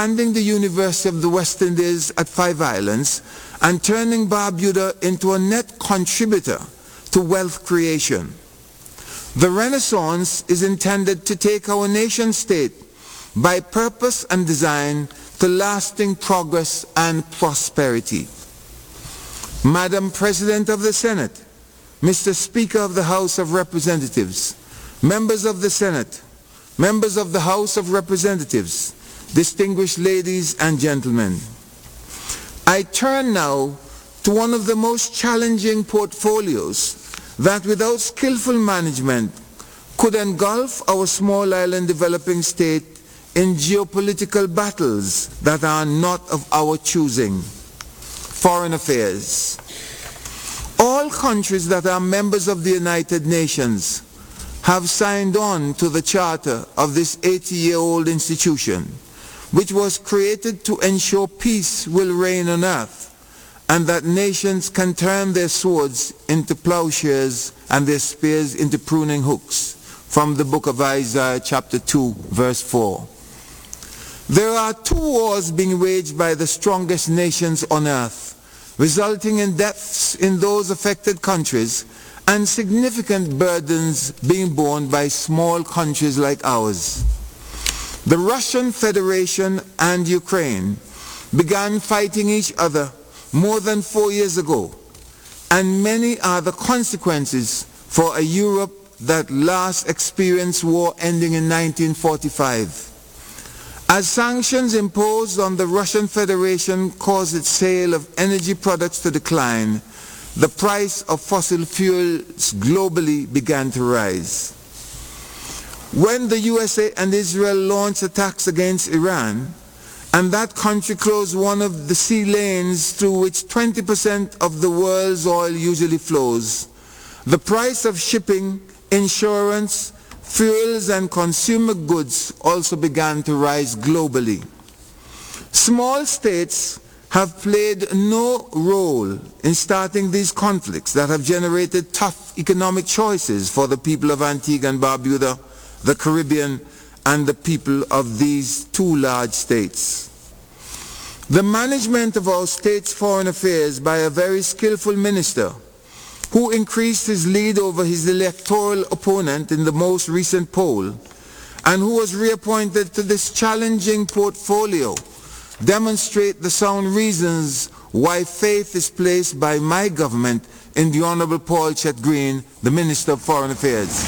expanding the University of the West Indies at Five Islands and turning Barbuda into a net contributor to wealth creation. The Renaissance is intended to take our nation state by purpose and design to lasting progress and prosperity. Madam President of the Senate, Mr. Speaker of the House of Representatives, members of the Senate, members of the House of Representatives, distinguished ladies and gentlemen, I turn now to one of the most challenging portfolios that without skillful management could engulf our small island developing state in geopolitical battles that are not of our choosing. Foreign affairs. All countries that are members of the United Nations have signed on to the charter of this 80-year-old institution, which was created to ensure peace will reign on earth and that nations can turn their swords into plowshares and their spears into pruning hooks, from the book of Isaiah chapter 2 verse 4. There are two wars being waged by the strongest nations on earth, resulting in deaths in those affected countries and significant burdens being borne by small countries like ours. The Russian Federation and Ukraine began fighting each other more than 4 years ago, and many are the consequences for a Europe that last experienced war ending in 1945. As sanctions imposed on the Russian Federation caused its sale of energy products to decline, the price of fossil fuels globally began to rise. When the USA and Israel launched attacks against Iran, and that country closed one of the sea lanes through which 20% of the world's oil usually flows, the price of shipping, insurance, fuels and consumer goods also began to rise globally. Small states have played no role in starting these conflicts that have generated tough economic choices for the people of Antigua and Barbuda, the Caribbean, and the people of these two large states. The management of our state's foreign affairs by a very skillful minister who increased his lead over his electoral opponent in the most recent poll and who was reappointed to this challenging portfolio demonstrate the sound reasons why faith is placed by my government in the Honorable Paul Chet-Green, the Minister of Foreign Affairs,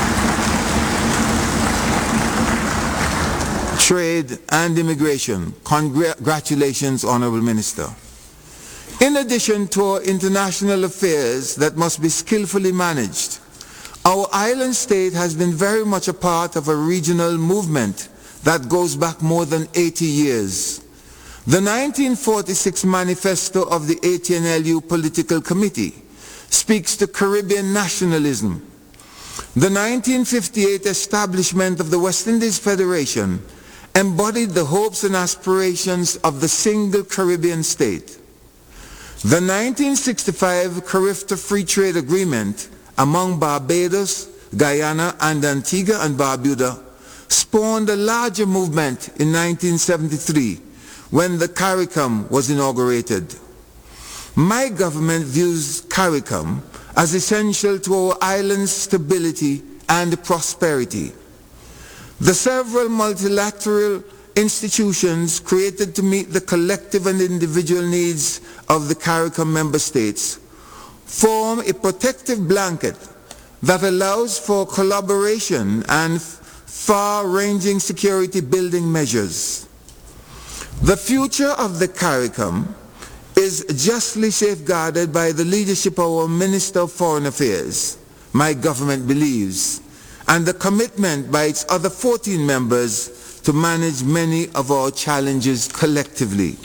Trade and Immigration. Congratulations, Honorable Minister. In addition to our international affairs that must be skillfully managed, our island state has been very much a part of a regional movement that goes back more than 80 years. The 1946 manifesto of the ATNLU Political Committee speaks to Caribbean nationalism. The 1958 establishment of the West Indies Federation embodied the hopes and aspirations of the single Caribbean state. The 1965 Carifta Free Trade Agreement among Barbados, Guyana, and Antigua and Barbuda spawned a larger movement in 1973 when the CARICOM was inaugurated. My government views CARICOM as essential to our island's stability and prosperity. The several multilateral institutions created to meet the collective and individual needs of the CARICOM member states form a protective blanket that allows for collaboration and far-ranging security building measures. The future of the CARICOM is justly safeguarded by the leadership of our Minister of Foreign Affairs, my government believes, and the commitment by its other 14 members to manage many of our challenges collectively.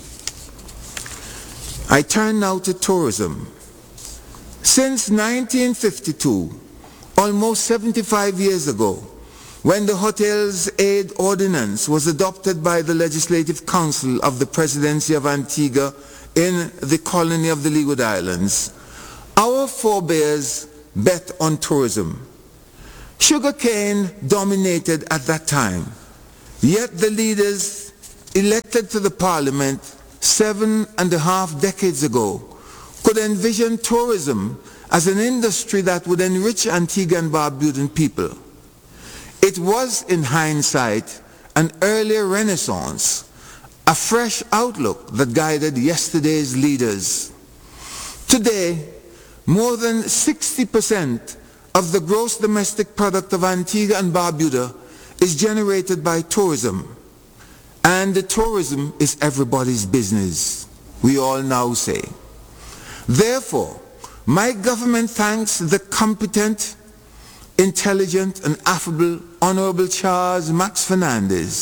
I turn now to tourism. Since 1952, almost 75 years ago, when the Hotels Aid Ordinance was adopted by the Legislative Council of the Presidency of Antigua in the colony of the Leeward Islands, our forebears bet on tourism. Sugarcane dominated at that time, yet the leaders elected to the parliament 7.5 decades ago, could envision tourism as an industry that would enrich Antigua and Barbudan people. It was, in hindsight, an earlier renaissance, a fresh outlook that guided yesterday's leaders. Today, more than 60% of the gross domestic product of Antigua and Barbuda is generated by tourism. And the tourism is everybody's business, we all now say. Therefore, my government thanks the competent, intelligent, and affable Honorable Charles Max Fernandez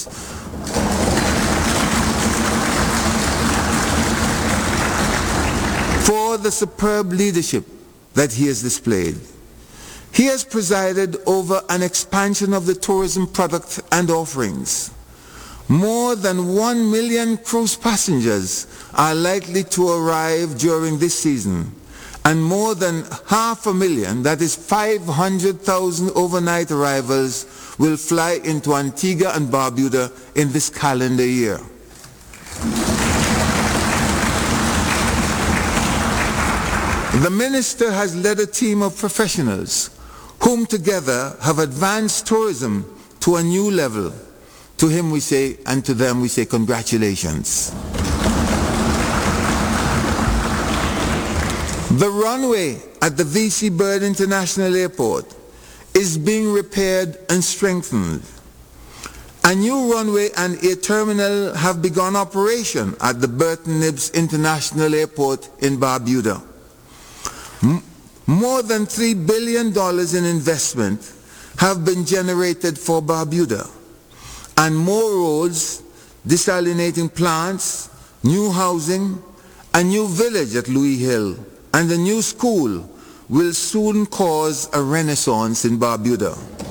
for the superb leadership that he has displayed. He has presided over an expansion of the tourism product and offerings. More than 1 million cruise passengers are likely to arrive during this season, and more than 500,000, that is 500,000 overnight arrivals, will fly into Antigua and Barbuda in this calendar year. The Minister has led a team of professionals whom together have advanced tourism to a new level. To him we say, and to them we say, congratulations. The runway at the V.C. Byrd International Airport is being repaired and strengthened. A new runway and air terminal have begun operation at the Burton Nibbs International Airport in Barbuda. More than $3 billion in investment have been generated for Barbuda, and more roads, desalinating plants, new housing, a new village at Louis Hill, and a new school will soon cause a renaissance in Barbuda.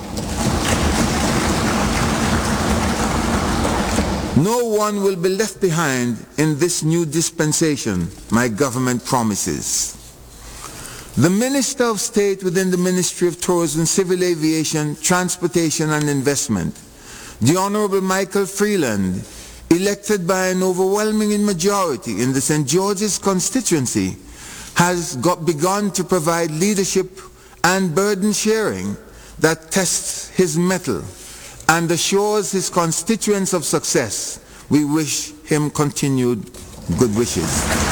No one will be left behind in this new dispensation, my government promises. The Minister of State within the Ministry of Tourism, Civil Aviation, Transportation and Investment, the Honorable Michael Freeland, elected by an overwhelming majority in the St. George's constituency, has begun to provide leadership and burden sharing that tests his mettle and assures his constituents of success. We wish him continued good wishes.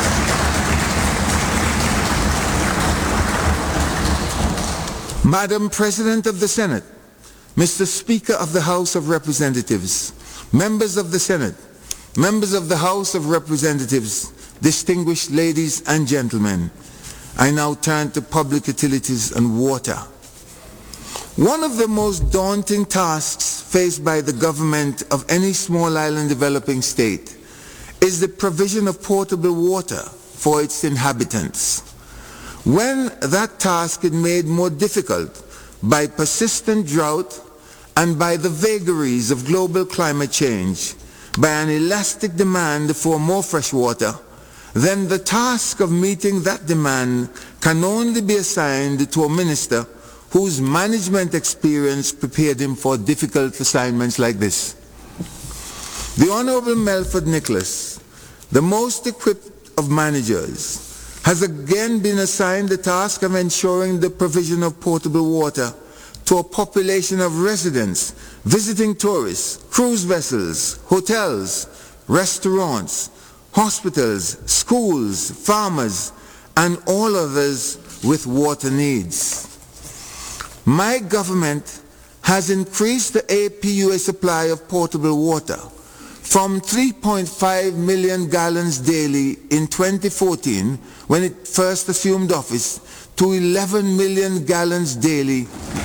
Madam President of the Senate, Mr. Speaker of the House of Representatives, members of the Senate, members of the House of Representatives, distinguished ladies and gentlemen, I now turn to public utilities and water. One of the most daunting tasks faced by the government of any small island developing state is the provision of potable water for its inhabitants. When that task is made more difficult by persistent drought and by the vagaries of global climate change, by an elastic demand for more fresh water, then the task of meeting that demand can only be assigned to a minister whose management experience prepared him for difficult assignments like this. The Honorable Melford Nicholas, the most equipped of managers, has again been assigned the task of ensuring the provision of potable water to a population of residents, visiting tourists, cruise vessels, hotels, restaurants, hospitals, schools, farmers, and all others with water needs. My government has increased the APUA supply of potable water from 3.5 million gallons daily in 2014, when it first assumed office, to 11 million gallons daily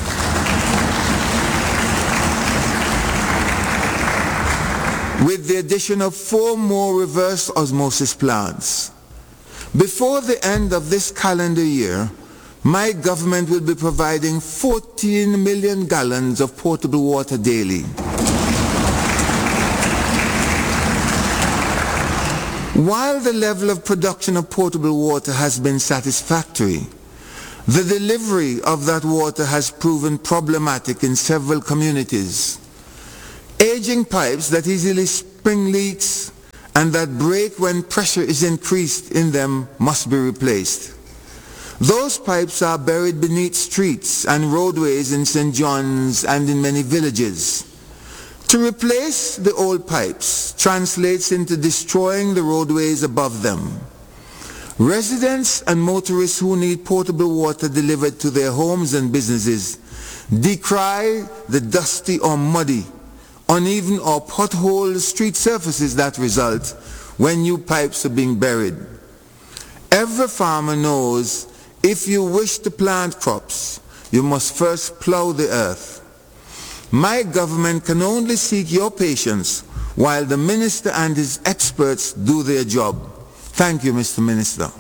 with the addition of 4 more reverse osmosis plants. Before the end of this calendar year, my government will be providing 14 million gallons of potable water daily. While the level of production of potable water has been satisfactory, the delivery of that water has proven problematic in several communities. Aging pipes that easily spring leaks and that break when pressure is increased in them must be replaced. Those pipes are buried beneath streets and roadways in St. John's and in many villages. To replace the old pipes translates into destroying the roadways above them. Residents and motorists who need potable water delivered to their homes and businesses decry the dusty or muddy, uneven or potholed street surfaces that result when new pipes are being buried. Every farmer knows if you wish to plant crops, you must first plow the earth. My government can only seek your patience while the minister and his experts do their job. Thank you, Mr. Minister.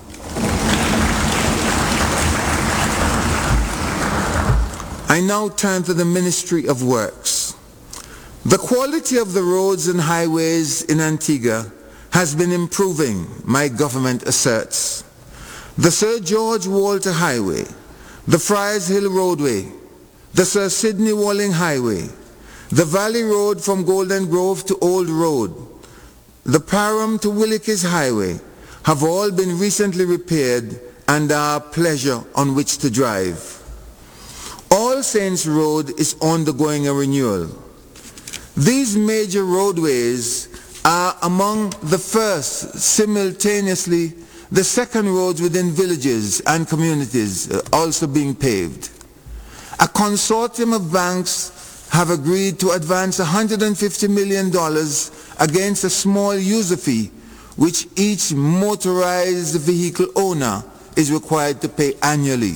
I now turn to the Ministry of Works. The quality of the roads and highways in Antigua has been improving, my government asserts. The Sir George Walter Highway, the Friars Hill Roadway, the Sir Sidney Walling Highway, the Valley Road from Golden Grove to Old Road, the Parham to Willikes Highway have all been recently repaired and are a pleasure on which to drive. All Saints Road is undergoing a renewal. These major roadways are among the first, simultaneously the second roads within villages and communities also being paved. A consortium of banks have agreed to advance $150 million against a small user fee which each motorized vehicle owner is required to pay annually.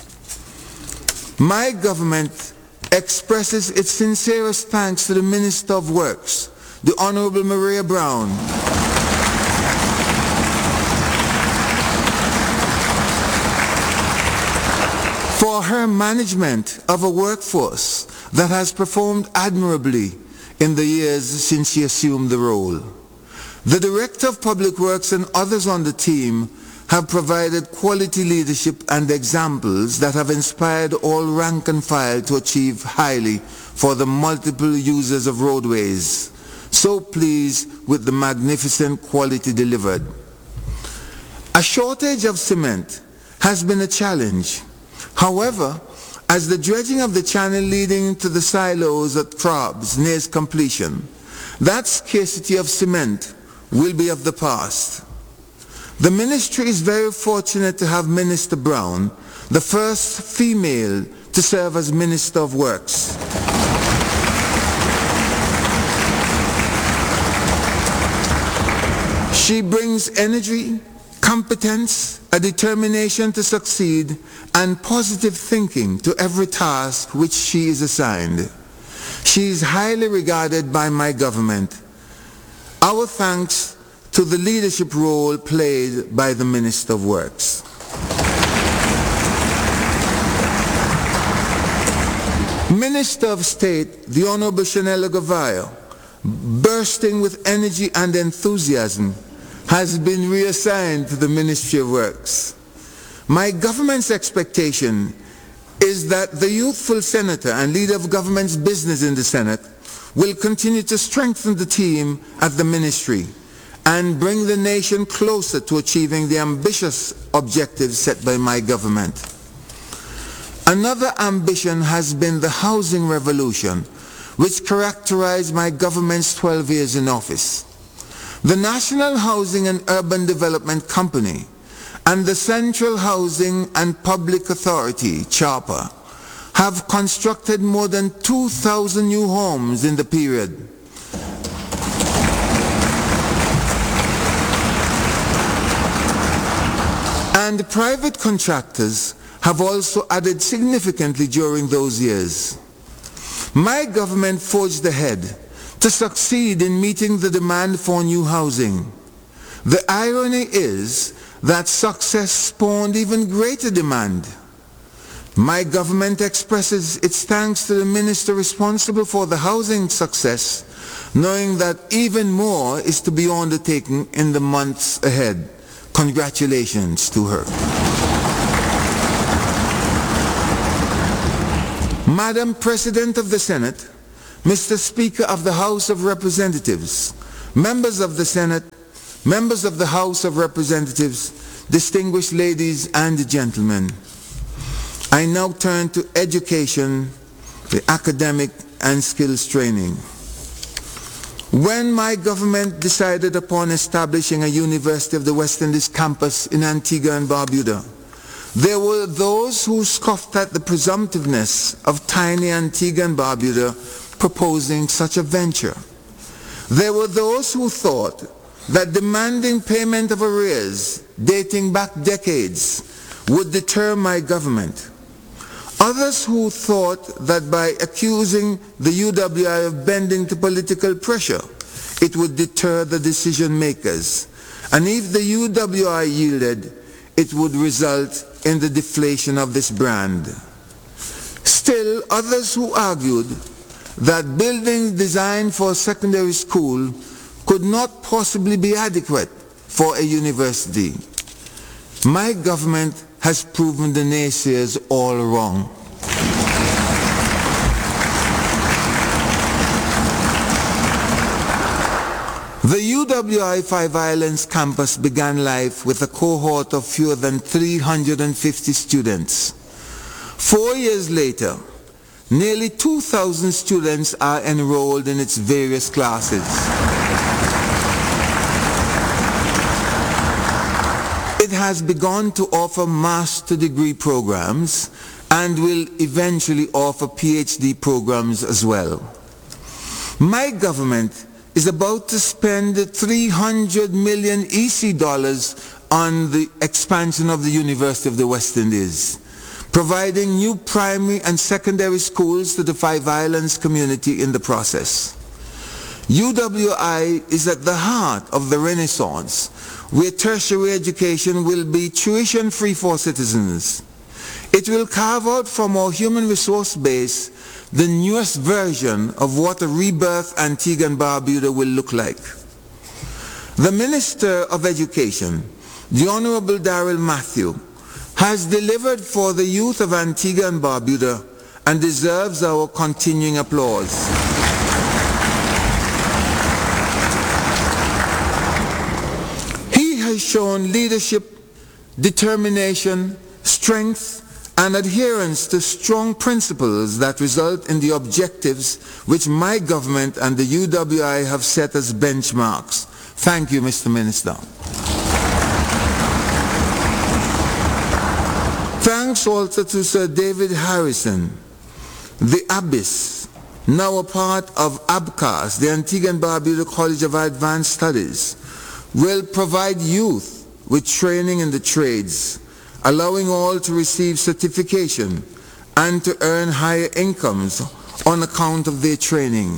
My government expresses its sincerest thanks to the Minister of Works, the Honorable Maria Brown, for her management of a workforce that has performed admirably in the years since she assumed the role. The Director of Public Works and others on the team have provided quality leadership and examples that have inspired all rank and file to achieve highly for the multiple users of roadways. So pleased with the magnificent quality delivered. A shortage of cement has been a challenge. However, as the dredging of the channel leading to the silos at Crabs nears completion, that scarcity of cement will be of the past. The ministry is very fortunate to have Minister Brown, the first female to serve as Minister of Works. She brings energy, competence, a determination to succeed, and positive thinking to every task which she is assigned. She is highly regarded by my government. Our thanks to the leadership role played by the Minister of Works. Minister of State, the Honorable Chanel Gavallo, bursting with energy and enthusiasm, has been reassigned to the Ministry of Works. My government's expectation is that the youthful senator and leader of government's business in the Senate will continue to strengthen the team at the ministry and bring the nation closer to achieving the ambitious objectives set by my government. Another ambition has been the housing revolution, which characterized my government's 12 years in office. The National Housing and Urban Development Company and the Central Housing and Public Authority, CHARPA, have constructed more than 2,000 new homes in the period. And private contractors have also added significantly during those years. My government forged ahead to succeed in meeting the demand for new housing. The irony is that success spawned even greater demand. My government expresses its thanks to the minister responsible for the housing success, knowing that even more is to be undertaken in the months ahead. Congratulations to her. Madam President of the Senate, Mr. Speaker of the House of Representatives, members of the Senate, members of the House of Representatives, distinguished ladies and gentlemen, I now turn to education, the academic and skills training. When my government decided upon establishing a University of the West Indies campus in Antigua and Barbuda, there were those who scoffed at the presumptiveness of tiny Antigua and Barbuda proposing such a venture. There were those who thought that demanding payment of arrears dating back decades would deter my government. Others who thought that by accusing the UWI of bending to political pressure, it would deter the decision makers. And if the UWI yielded, it would result in the deflation of this brand. Still, others who argued that buildings designed for a secondary school could not possibly be adequate for a university. My government has proven the naysayers all wrong. The UWI Five Islands campus began life with a cohort of fewer than 350 students. 4 years later, nearly 2,000 students are enrolled in its various classes. It has begun to offer master degree programs and will eventually offer PhD programs as well. My government is about to spend 300 million EC dollars on the expansion of the University of the West Indies, providing new primary and secondary schools to the Five Islands community in the process. UWI is at the heart of the Renaissance, where tertiary education will be tuition-free for citizens. It will carve out from our human resource base the newest version of what a rebirth Antigua and Barbuda will look like. The Minister of Education, the Honorable Darrell Matthew, has delivered for the youth of Antigua and Barbuda and deserves our continuing applause. He has shown leadership, determination, strength, and adherence to strong principles that result in the objectives which my government and the UWI have set as benchmarks. Thank you, Mr. Minister. Thanks also to Sir David Harrison, the Abyss, now a part of ABCAS, the Antigua and Barbuda College of Advanced Studies, will provide youth with training in the trades, allowing all to receive certification and to earn higher incomes on account of their training.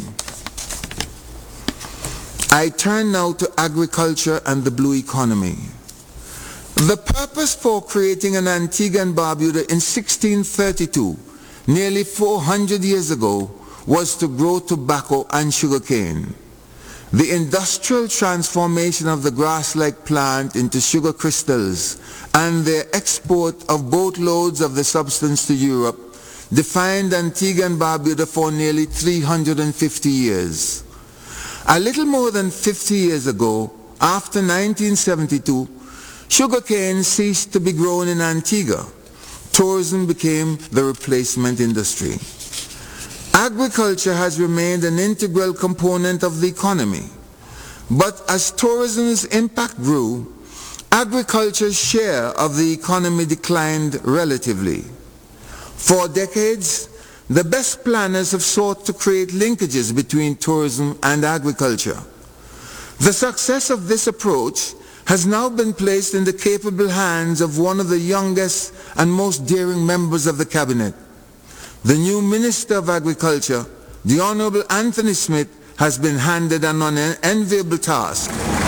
I turn now to agriculture and the blue economy. The purpose for creating an Antigua and Barbuda in 1632, nearly 400 years ago, was to grow tobacco and sugarcane. The industrial transformation of the grass-like plant into sugar crystals and their export of boatloads of the substance to Europe defined Antigua and Barbuda for nearly 350 years. A little more than 50 years ago, after 1972, sugarcane ceased to be grown in Antigua. Tourism became the replacement industry. Agriculture has remained an integral component of the economy. But as tourism's impact grew, agriculture's share of the economy declined relatively. For decades, the best planners have sought to create linkages between tourism and agriculture. The success of this approach has now been placed in the capable hands of one of the youngest and most daring members of the cabinet. The new Minister of Agriculture, the Honorable Anthony Smith, has been handed an unenviable task.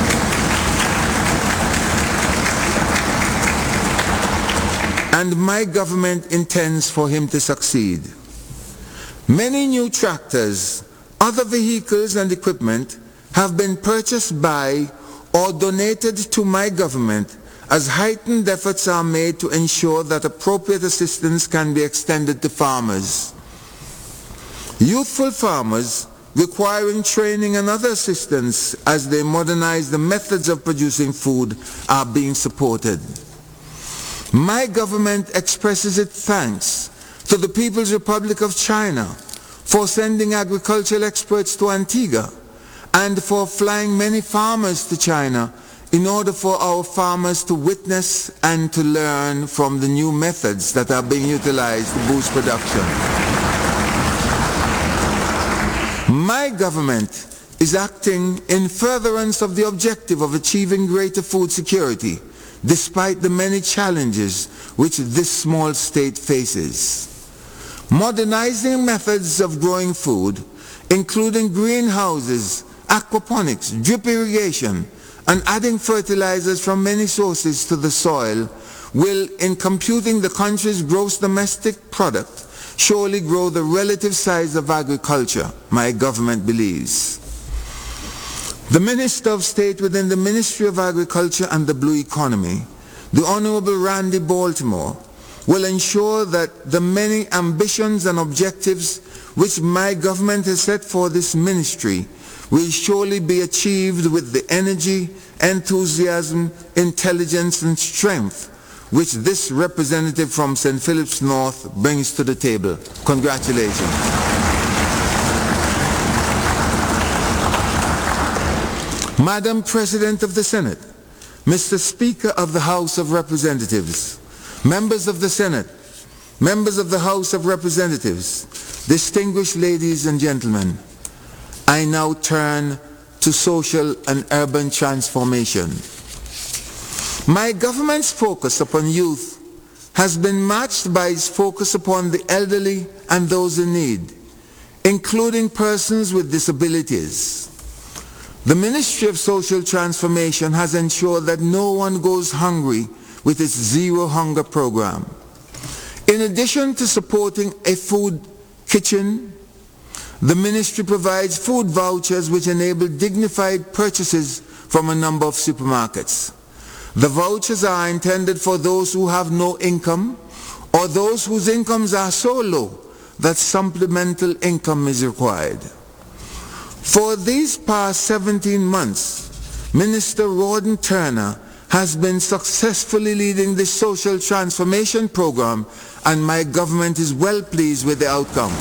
And my government intends for him to succeed. Many new tractors, other vehicles and equipment have been purchased by or donated to my government as heightened efforts are made to ensure that appropriate assistance can be extended to farmers. Youthful farmers requiring training and other assistance as they modernize the methods of producing food are being supported. My government expresses its thanks to the People's Republic of China for sending agricultural experts to Antigua and for flying many farmers to China in order for our farmers to witness and to learn from the new methods that are being utilized to boost production. My government is acting in furtherance of the objective of achieving greater food security, despite the many challenges which this small state faces. Modernizing methods of growing food, including greenhouses, aquaponics, drip irrigation, and adding fertilizers from many sources to the soil will, in computing the country's gross domestic product, surely grow the relative size of agriculture, my government believes. The Minister of State within the Ministry of Agriculture and the Blue Economy, the Honorable Randy Baltimore, will ensure that the many ambitions and objectives which my government has set for this ministry will surely be achieved with the energy, enthusiasm, intelligence, and strength which this representative from St. Philip's North brings to the table. Congratulations. Madam President of the Senate, Mr. Speaker of the House of Representatives, members of the Senate, members of the House of Representatives, distinguished ladies and gentlemen, I now turn to social and urban transformation. My government's focus upon youth has been matched by its focus upon the elderly and those in need, including persons with disabilities. The Ministry of Social Transformation has ensured that no one goes hungry with its Zero Hunger program. In addition to supporting a food kitchen, the ministry provides food vouchers which enable dignified purchases from a number of supermarkets. The vouchers are intended for those who have no income or those whose incomes are so low that supplemental income is required. For these past 17 months, Minister Rawdon Turner has been successfully leading the social transformation program, and my government is well pleased with the outcome.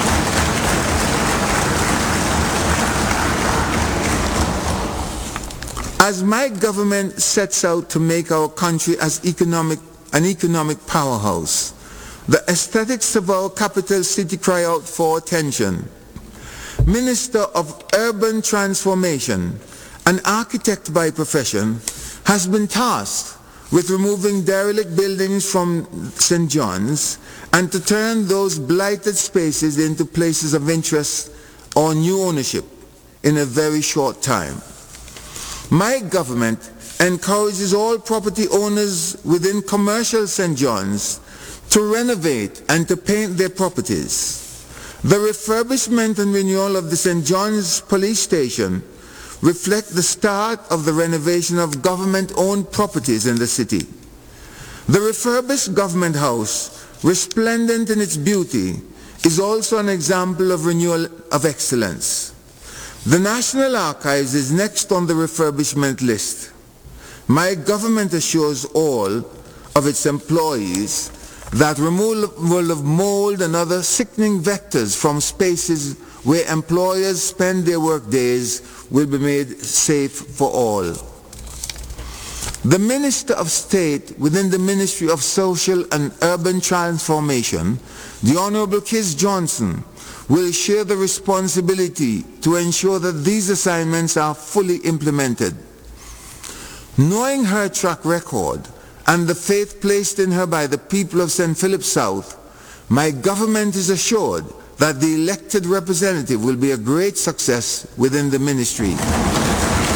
As my government sets out to make our country an economic powerhouse, the aesthetics of our capital city cry out for attention. Minister of Urban Transformation, an architect by profession, has been tasked with removing derelict buildings from St. John's and to turn those blighted spaces into places of interest or new ownership in a very short time. My government encourages all property owners within commercial St. John's to renovate and to paint their properties. The refurbishment and renewal of the St. John's Police Station reflect the start of the renovation of government-owned properties in the city. The refurbished Government House, resplendent in its beauty, is also an example of renewal of excellence. The National Archives is next on the refurbishment list. My government assures all of its employees that removal of mold and other sickening vectors from spaces where employers spend their work days will be made safe for all. The Minister of State within the Ministry of Social and Urban Transformation, the Honorable Kis Johnson, will share the responsibility to ensure that these assignments are fully implemented. Knowing her track record and the faith placed in her by the people of St. Philip South, my government is assured that the elected representative will be a great success within the ministry.